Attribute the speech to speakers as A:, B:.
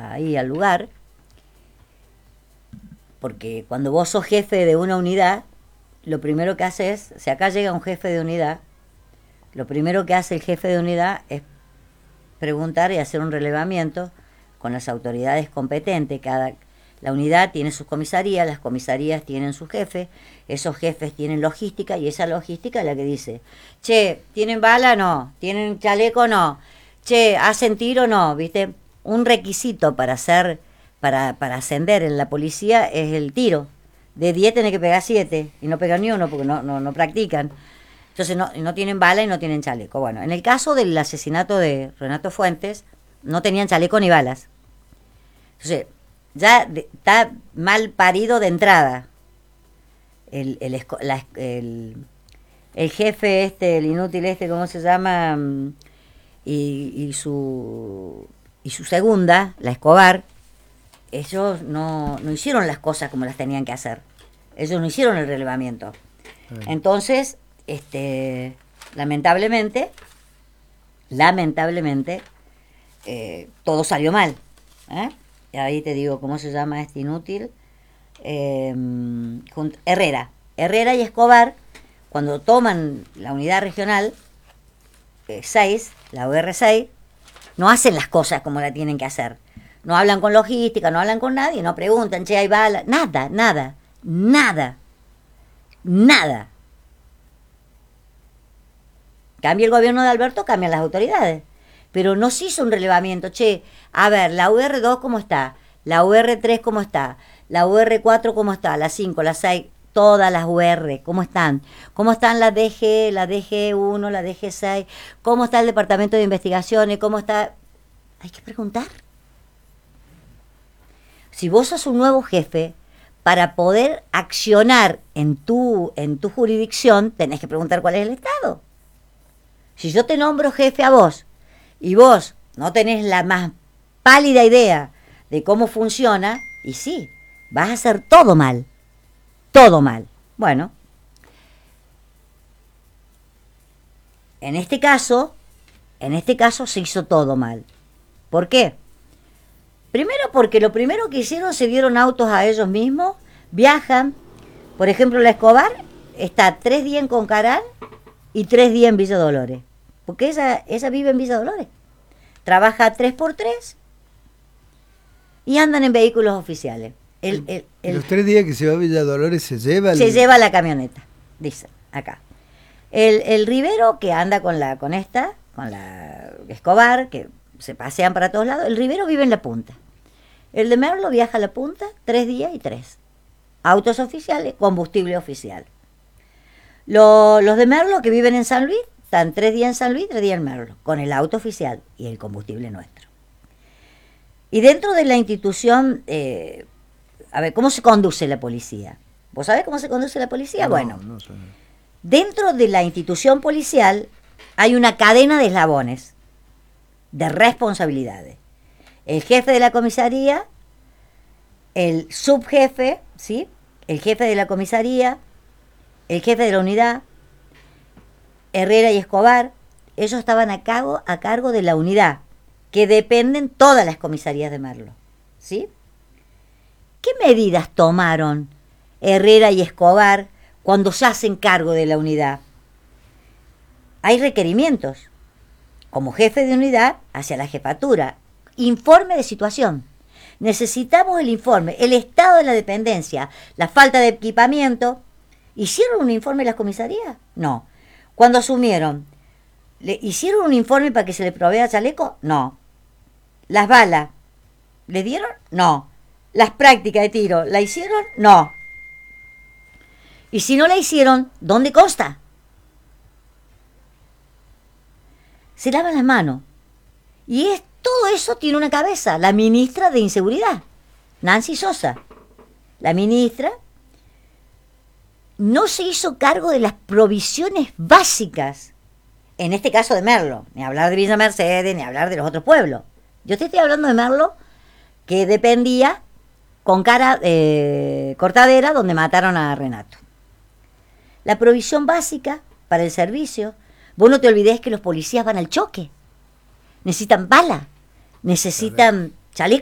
A: ahí al lugar, porque cuando vos sos jefe de una unidad, lo primero que haces, si acá llega un jefe de unidad, lo primero que hace el jefe de unidad es preguntar y hacer un relevamiento con las autoridades competentes. La unidad tiene sus comisarías, las comisarías tienen sus jefes, esos jefes tienen logística y esa logística es la que dice, che, ¿tienen bala? No. ¿Tienen chaleco? No. Che, ¿hacen tiro? No. ¿Viste? Un requisito para ascender en la policía es el tiro. De 10 tenés que pegar 7 y no pegan ni uno porque no practican. Entonces no tienen bala y no tienen chaleco. Bueno, en el caso del asesinato de Renato Fuentes, no tenían chaleco ni balas. Entonces, está mal parido de entrada. El jefe el inútil ¿cómo se llama? Y su segunda, la Escobar, ellos no hicieron las cosas como las tenían que hacer. Ellos no hicieron el relevamiento. Entonces, lamentablemente, todo salió mal. Y ahí te digo, ¿cómo se llama este inútil? Herrera y Escobar, cuando toman la unidad regional 6, la UR6, no hacen las cosas como la tienen que hacer. No hablan con logística, no hablan con nadie, no preguntan, che, hay bala, nada. Cambia el gobierno de Alberto, cambian las autoridades. Pero no se hizo un relevamiento. Che, a ver, la UR2 ¿cómo está? La UR3 ¿cómo está? La UR4 ¿cómo está? La 5, la 6, todas las UR, ¿cómo están? ¿Cómo están la DG, la DG1, la DG6? ¿Cómo está el Departamento de Investigaciones? ¿Cómo está? Hay que preguntar. Si vos sos un nuevo jefe, para poder accionar en tu jurisdicción, tenés que preguntar cuál es el estado. Si yo te nombro jefe a vos, y vos no tenés la más pálida idea de cómo funciona, y sí, vas a hacer todo mal. Bueno, en este caso se hizo todo mal. ¿Por qué? Primero porque lo primero que hicieron, se dieron autos a ellos mismos, viajan. Por ejemplo, la Escobar está 3 días en Concarán y 3 días en Villa Dolores. Porque ella vive en Villa Dolores. Trabaja 3x3 y andan en vehículos oficiales.
B: Los 3 días que se va a Villa Dolores se
A: lleva la camioneta, dice acá. El Rivero, que anda con la Escobar, que se pasean para todos lados, el Rivero vive en La Punta. El de Merlo viaja a La Punta 3 días y 3. Autos oficiales, combustible oficial. Los de Merlo, que viven en San Luis, están 3 días en San Luis, 3 días en Merlo, con el auto oficial y el combustible nuestro. Y dentro de la institución, a ver, ¿cómo se conduce la policía? ¿Vos sabés cómo se conduce la policía? Bueno, dentro de la institución policial hay una cadena de eslabones, de responsabilidades. El jefe de la comisaría, el subjefe, ¿sí? El jefe de la comisaría, el jefe de la unidad, Herrera y Escobar, ellos estaban a cargo de la unidad, que dependen todas las comisarías de Merlo, ¿sí? ¿Qué medidas tomaron Herrera y Escobar cuando se hacen cargo de la unidad? Hay requerimientos, como jefe de unidad hacia la jefatura, informe de situación. Necesitamos el informe, el estado de la dependencia, la falta de equipamiento. ¿Hicieron un informe las comisarías? No. Cuando asumieron, ¿hicieron un informe para que se les provea chaleco? No. ¿Las balas le dieron? No. ¿Las prácticas de tiro la hicieron? No. Y si no la hicieron, ¿dónde consta? Se lavan las manos. Y todo eso tiene una cabeza, la ministra de Inseguridad, Nancy Sosa. La ministra no se hizo cargo de las provisiones básicas, en este caso de Merlo, ni hablar de Villa Mercedes, ni hablar de los otros pueblos. Yo te estoy hablando de Merlo, que dependía con Cortadera, donde mataron a Renato. La provisión básica para el servicio. Vos no te olvidés que los policías van al choque. Necesitan bala, necesitan chaleco.